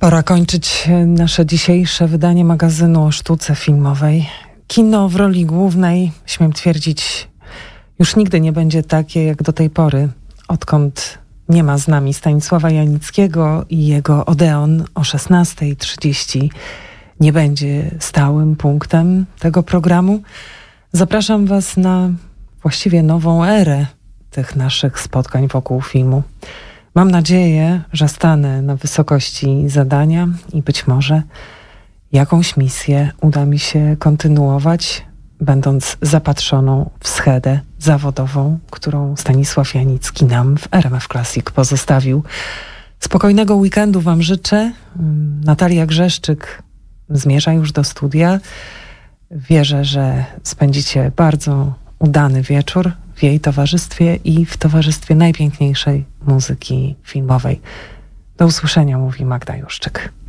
Pora kończyć nasze dzisiejsze wydanie magazynu o sztuce filmowej. Kino w roli głównej, śmiem twierdzić, już nigdy nie będzie takie jak do tej pory, odkąd nie ma z nami Stanisława Janickiego i jego Odeon o 16:30 nie będzie stałym punktem tego programu. Zapraszam Was na właściwie nową erę tych naszych spotkań wokół filmu. Mam nadzieję, że stanę na wysokości zadania i być może jakąś misję uda mi się kontynuować, będąc zapatrzoną w schedę zawodową, którą Stanisław Janicki nam w RMF Classic pozostawił. Spokojnego weekendu Wam życzę. Natalia Grzeszczyk zmierza już do studia. Wierzę, że spędzicie bardzo udany wieczór w jej towarzystwie i w towarzystwie najpiękniejszej muzyki filmowej. Do usłyszenia, mówi Magda Juszczyk.